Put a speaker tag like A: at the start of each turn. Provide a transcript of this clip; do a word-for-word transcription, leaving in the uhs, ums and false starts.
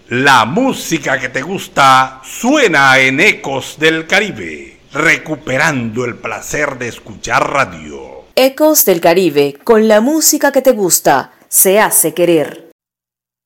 A: La música que te gusta suena en Ecos del Caribe, recuperando el placer de escuchar radio.
B: Ecos del Caribe, con la música que te gusta, se hace querer.